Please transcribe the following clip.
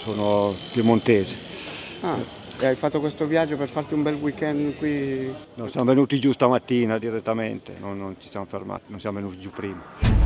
sono piemontese. Ah, e hai fatto questo viaggio per farti un bel weekend qui? No, siamo venuti giù stamattina direttamente, non ci siamo fermati, non siamo venuti giù prima.